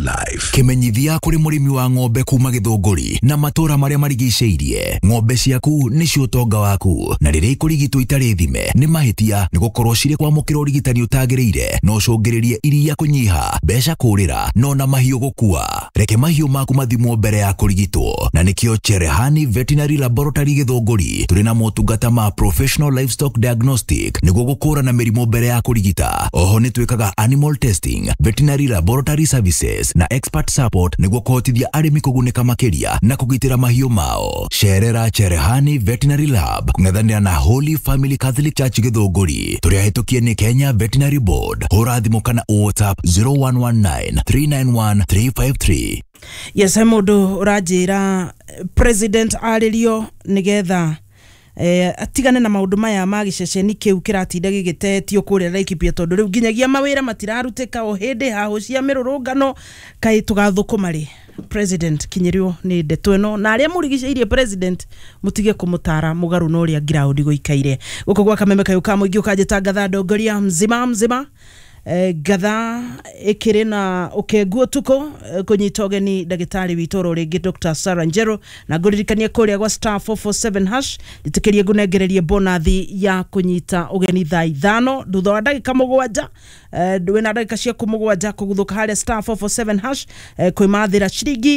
Life. Kimenyithia kuri murimi wa ng'ombe kuma Githunguri na matura maria marigiceirie. Ng'ombe ciaku nicio utonga waku, na riria ikurigitwo itari thime ni mahitia ni gukorwo ciri kwamukira urigitani utagiriire no cungiririe iria kunyiha, mbeca kurira no na mahiu gukua. Reke mahiu maku mathimwo mbere ya kurigitwo, na nikio Cherehani Veterinary Laboratory Githunguri turi na motungata ma Professional Livestock Diagnostic niguo gukura na mirimo mbere ya kurigita. Oho ni twikaga animal testing, veterinary laboratory services na expert support niguo kuhotithia arimi kuguneka makiria na kugitira mahiu mao. Sherera Cherehani Veterinary Lab kung'ethanira na Holy Family Catholic Church Githunguri. Turia hitukie ni Kenya Veterinary Board. Hura thimu kana WhatsApp 0119 391 353. Yes, mundu urajira president aririo nigetha atigane na maundu maya magiceceni kiu kiratinda gigitetio kuria Laikipia tondu riu nginyagia mawira matiraruteka o hindi haho cia mirurungano kai tugathukuma ri president kinyirio ni ndeto eno na aria murigiceirie president mutige kumutara mugaru no ria ground goikaire guko gwa kameme kayo ka muingi ukajeta gatha ndongoria mzima gatha ikiri na ukenguo tuko kunyita ugeni ndagitari witoro ringi Dr. Sarah Njero na nguririkania kuria gwa *447# litikirie gunengererie bonathi ya kunyita ugeni thaa 5 thutha wa ndagika 7 wena ndagika cia 7 kuguthuka haria *447# kwimathira ciringi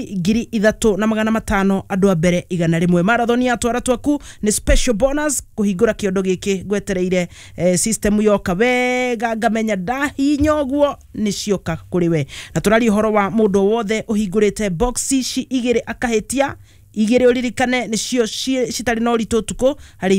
3,500 andu a mbere 100 marathon ya twara twaku ni special bonus kuhingura kiondo giki gwetereire system yoka wega ngamenya hinyoguo ni cioka kuri we na turari horo wa mundu wothe uhingurite boxi ci igire akahetia igire uririkane ni cio citari no rito tuko hari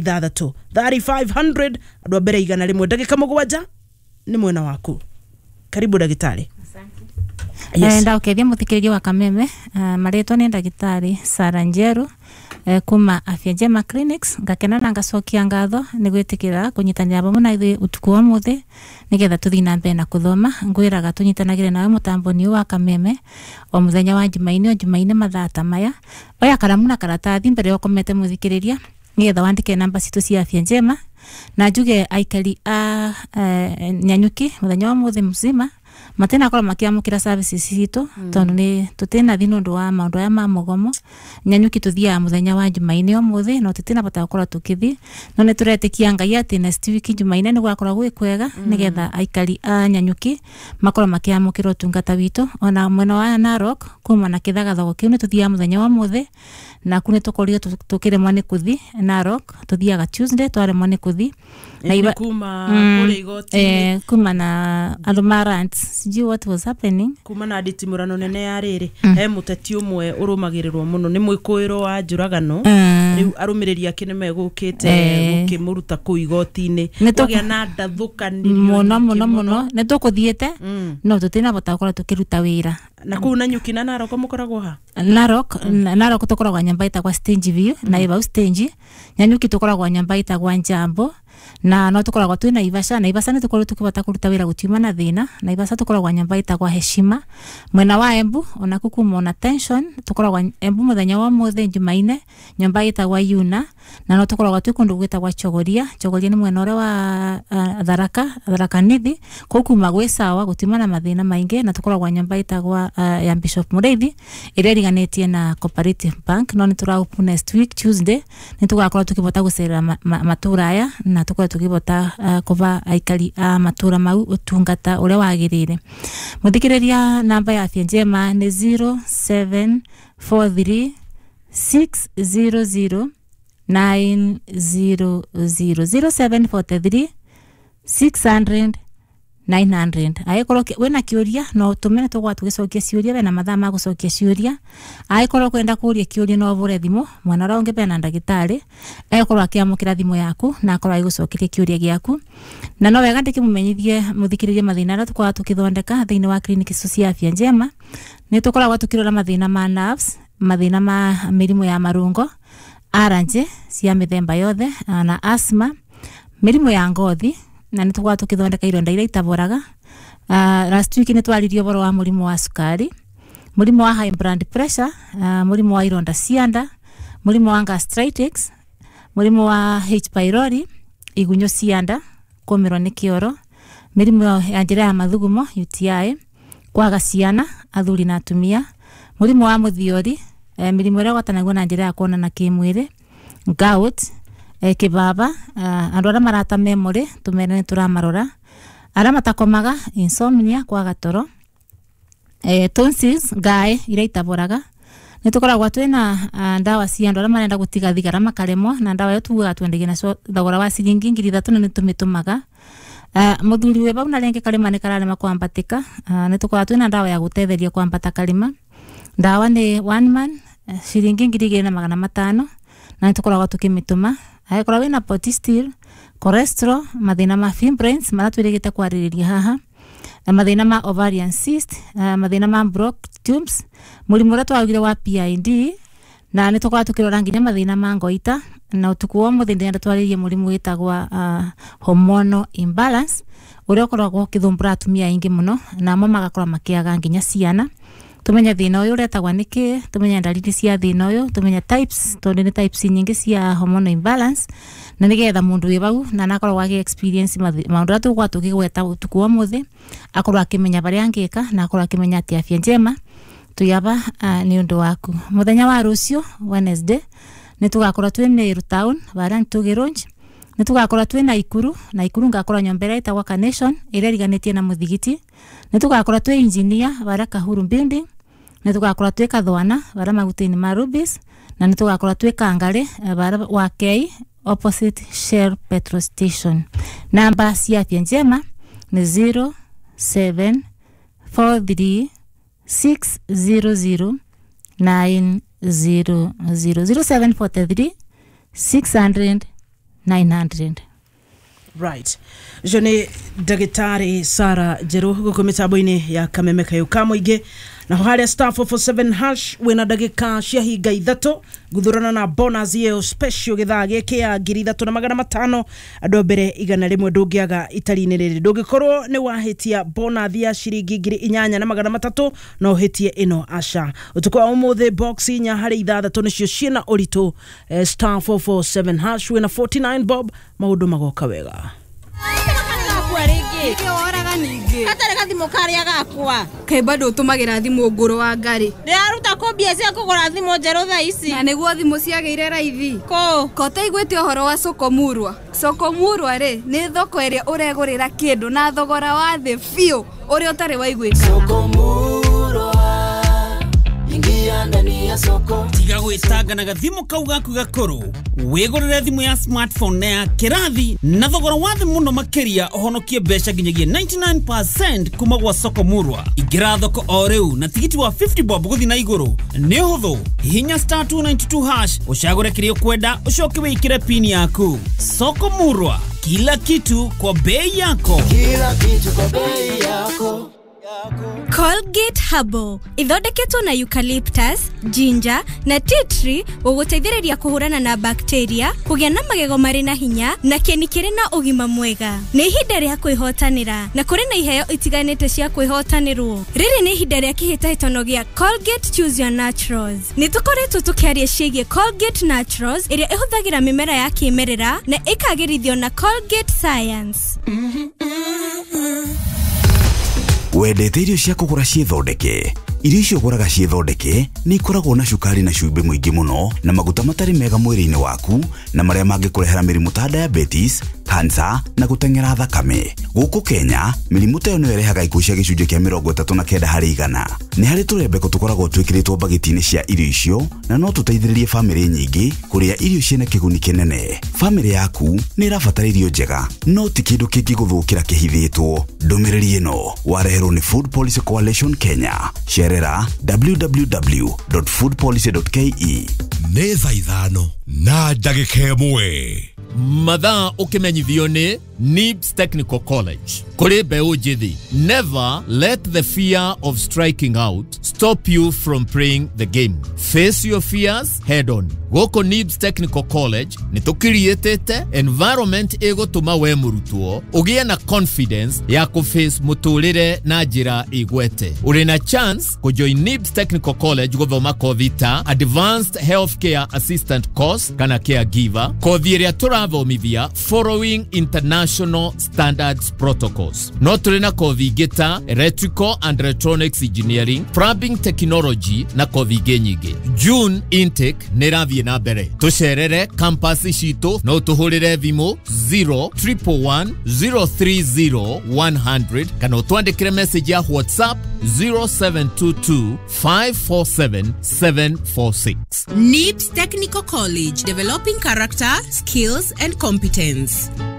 3,500 andu mbere 100 ndagika 7 ni mwena waku. Karibu ndagitari. Asante. Yes. Ndakethia muthikiriria wa kameme maretwa ni ndagitari Sarah Njero kuma Afya Njema Clinics ngakena na ngacokia ngatho ni gwitikira kunyitanira bamwe na ithui utuku wa muthi nigetha tuthi na mbere na kuthoma ngwiraga tunyitanagire nawe mutamboni wa kameme o muthenya wa Jumaine mathaa ta maya oya karamu na karatathi mbere yo komete muthikiriria nigetha wandike namba citu cia Afya Njema na njuge aikari a Nyanyuki muthenya wa muthi mzima matena akora makiamukira services citu tondu ni tutena thino ndo wa maundu ya mamugomo Nyanyuki tuthia muthenya wa Jumaine o muthi no tutena bata gukora tukithi no ne turetikia Ngai ati next week Jumaine ni gwakora gwikwega nigetha aikari a Nyanyuki makora makiamukira utungata witu ona mwena wa Narok kuma na kithagatho kiu ni tuthia muthenya wa muthi na kune tukorio tukire mwane kuthi Narok tuthiaga Tuesday tware mwane kuthi na kuma kule igoti kuma na Almarant sijui what was happening kuma na nditimurano nene ya riri muteti umwe urumagirirwo muno ni mwikuiro wa njuragano riu arumiriria kine megukite gukimuruta ku igoti-ini kugia na ndathukanirio muno ne tukuthiete no tutina bota gukora tukiruta wira na ku Nanyuki na Narok mukoragwo ha Narok tukoragwa nyamba ita kwa stage view na iba stage Nyanyuki tukoragwa nyamba ita kwa Njambo na no tukoragwa tu na Ivasha ni tukoragwa tukibata kuruta wira gutiuma na thina na Ivasha tukoragwa nyamba ita kwa Heshima mwena wa Embu ona kukumo na tension tukoragwa Embu muthenya wa muthi Jumaine nyamba ita kwa Yuna na no tukoragwa tu kundu gwita kwa Chogoria ni mwena ore wa Tharaka Nithi kukuma gwesawa gutiuma na mathina maingi na tukoragwa nyamba ita kwa ya Bishop Mureithi ire riganetie na Cooperative Bank no ni turaupu next week Tuesday ni tugakora tukibota gucera matura aya na tukora tukibota kuva aikari a matura mau utungata ule wagirire muthikiriria namba ya Afya Njema ni 0743 600 900 0743 600 900 aikoro wena kiuria no tumene tugwa tugicokia ciuria wena mathaa ma gucokia ciuria aikoro kwenda kuria kiuria no vure thimu mwana ra ungepe na ndagitari aikoro akiamukira thimu yaku na akoro aigucokiria kiuria giaku na no wega ndikimumenyithie muthikiririe mathina ra tukwa tukithondeka thiini wa clinic cia Afya Njema ni tukoragwa tukirora mathina ma nerves mathina ma mirimu ya marungo aranje cia mithemba yothe na asthma mirimu ya ngothi na nitugwa tukithondeka ironda ira itaboraga last week ni twaririo boro wa murimu wa sukari murimu wa high blood pressure murimu wa ironda cianda murimu wa gastritis murimu wa H pylori igunyo cianda kumiro ni kioro mirimu ya njira ya mathugumo UTI kwaga ciana athuri na atumia murimu wa muthiori mirimu ĩrĩa gwatanagwo na njĩra ya kuonana kĩmwĩrĩ gout kibaba andu arĩa marata memory tumere turamarora arĩa matakomaga insomnia kwaga toro tonsils gae iria itaboraga nitukoragwa twina ndawa cia andu arĩa marenda gutiga thigara makaremwo na ndawa yo tuga twendegie na thogora wa ciringi 3,000 nitumitumaga muthuri we bau na renge kalima ne kararema kwambatika nitukoragwa twina ndawa ya gutetheria kwambata kalima ndawa ni one man ciringi 2,500 na nitukoragwa tukimituma aikora wina potistil cholesterol mathina ma fibroids maratwirigite kwaririria haha mathina ma ovarian cyst mathina ma blocked tubes murimu ria twagire wa PID na nitukoragwa tukirora nginya mathina ma ngoita na utuku wa muthindi nda twaririe murimu witagwa hormonal imbalance uria ukoragwa ukithumbura atumia aingi muno na amwe magakora makiaga nginya ciana tumenya thina uyu uretagwa niki tumenya dalili cia thina uyu tumenya types tondu ni types nyingi cia hormonal imbalance na nigetha mundu wi bau na nakorwo wagi experience maundu atu kwa tukigweta utuku wa muthi akorwo akimenya bari angika na akorwo akimenya ati afya njema tuyaba ni undu waku muthenya wa rucio Wednesday nitugakorwo twine town bara ntugirunji nitugakorwo twina ikuru na ikuru ngakorwo nyombera itagwa Carnation iria riganitie na muthigiti nitugakorwo twi engineer bara Kahuru building nitugakorwo twi Kathwana bara magutini ma Rubis na nitugakorwo twi Kangare bara wa K opposite Shell petrol station namba cia afya njema ni 0743 600 900 0743 600 900. Right. Jone Dagitari Sara Jeru guko mitambo-ini ya Kameme Kayo Kamuingi na haria star 447 hash wina dagika cia hinga ithato guthurana na bonus yeo special githaa giki ya 3,500 andu mbere igana rimwe ndungiaga itari-ini riri ndungikorwo ni wahitia bonus ya ciringi 8,300 no hitie ino asha utukwa umuthi box inya hari ithathatũ nicio ciena uritu star 447 hash wina 49 bob maundu magoka wega Ike oraga ningi atare gathimo karia gakwa kai bado utumagira thimo nguru wa ngari ndiaruta kombia cia kugura thimo njeru tha ici na niguo thimo ciageire raithi ko taigwete uhoro wa Sokomurwa ri ni thoko iria uregurira kindu na thogora wa thi fio uri utari waiguika Sokomurwa ingia ndani ya soko tiga gwitanga na gathimo kau gaku gakuru wigurire thimu ya smartphone na ya kirathi na thogora wa thi muno makiria ohonokie besha ginyagia 99% kuma gwa Sokomurwa igira thoko o riu na tigiti wa 50 bob guthi na iguru ni huthu hinya star 292 hash ushagure kirio kwenda ushoke wikire pin yaku Sokomurwa kila kitu kwa bei yako Colgate Herbal ithondeketwo na eucalyptus, ginger na tea tree guguteithĩrĩria kuhurana na bacteria, kugĩa na magego marĩ na hinya na kĩni kĩrĩ na ũgima mwega. Nĩ ihinda rĩa kwĩhotanĩra na kũrĩ na iheo itiganĩte cia kwĩhotanĩrwo. Rĩrĩ nĩ ihinda rĩa kĩhĩtahĩtano gĩa Colgate Choose Your Naturals. Nĩ tũkoretwo tũkĩaria ciĩgiĩ Colgate Naturals ĩrĩa ĩhũthagĩra mĩmera ya kĩmerera na ĩkagĩrithio na Colgate Science. Wendete irio cia kugura ciethondeke irio icio guraga ciethondeke ni ikoragwo na cukari na cumbi mwingi muno na maguta matari mega mwiri-ini waku na maria mangĩkũrehera mĩrimũ ta diabetes, cancer na gũteng'era thakame. Gũkũ Kenya mĩrimũ ta ĩyo nĩ ĩrehaga ikuũ cia gĩcunjĩ kĩa 39 harĩ 100. Nĩ harĩ tũrembeko tũkoragwo twĩkĩrĩtwo bagiti-inĩ cia irio icio na no tũteithĩrĩrie famĩlĩ nyingĩ kũrĩa irio ciĩna kĩguni kĩnene. Famĩlĩ yaku nĩ ĩrabatara irio njega no ti kĩndũ kĩngĩgũthũkĩra kĩhithĩtwo. Ndũmĩrĩri ĩno wareherwo nĩ Food Policy Coalition Kenya. Cerera www.foodpolicy.ke. Nĩ thaa 5 na ndagĩka 1 mathaa ukimenyithio ni NIBS Technical College. Kuri mbeũ njithi, never let the fear of striking out stop you from playing the game. Face your fears head on. Goko NIBS Technical College ni tukirietete environment egotuma we murutwo ugie na confidence ya kuface muturire na njira igwete. Uri na chance kujoin NIBS Technical College guthoma kothi ta Advanced Healthcare Assistant course kana caregiver, kothi iria turathomithia following international international standards protocols. No tuli na kothi ngita electrical and electronics engineering, plumbing technology na kothi nyingi. June intake nirathie na mbere. Tucerere campus citu no tuhurire thimu 0111030 kana twandikire message ya WhatsApp 0722 547 746. NIBS Technical College, developing character, skills and competence.